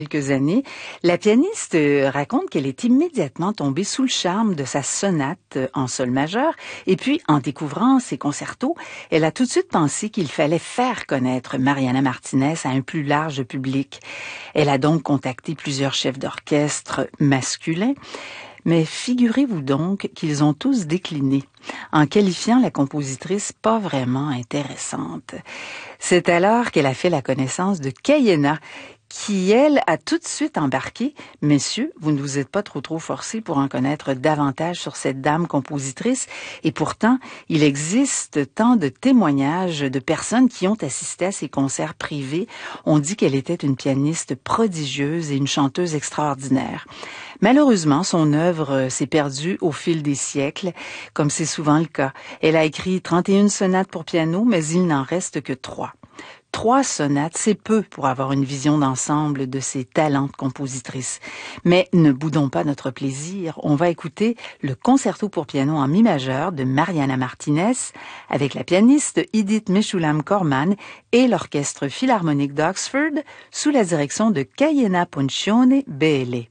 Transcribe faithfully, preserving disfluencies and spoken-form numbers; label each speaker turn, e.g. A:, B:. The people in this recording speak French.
A: quelques années, la pianiste euh, raconte qu'elle est immédiatement tombée sous le charme de sa sonate euh, en sol majeur et puis, en découvrant ses concertos, elle a tout de suite pensé qu'il fallait faire connaître Mariana Martinez à un plus large public. Elle a donc contacté plusieurs chefs d'orchestre masculins, mais figurez-vous donc qu'ils ont tous décliné, en qualifiant la compositrice pas vraiment intéressante. C'est alors qu'elle a fait la connaissance de Kayena, qui, elle, a tout de suite embarqué. « Messieurs, vous ne vous êtes pas trop trop forcés pour en connaître davantage sur cette dame compositrice, et pourtant, il existe tant de témoignages de personnes qui ont assisté à ses concerts privés. On dit qu'elle était une pianiste prodigieuse et une chanteuse extraordinaire. » Malheureusement, son œuvre s'est perdue au fil des siècles, comme c'est souvent le cas. Elle a écrit trente et une sonates pour piano, mais il n'en reste que trois. Trois sonates, c'est peu pour avoir une vision d'ensemble de ces talents de compositrice. Mais ne boudons pas notre plaisir. On va écouter le concerto pour piano en mi majeur de Mariana Martinez avec la pianiste Edith Meshulam Corman et l'Orchestre Philharmonique d'Oxford sous la direction de Kayena Poncione Beele.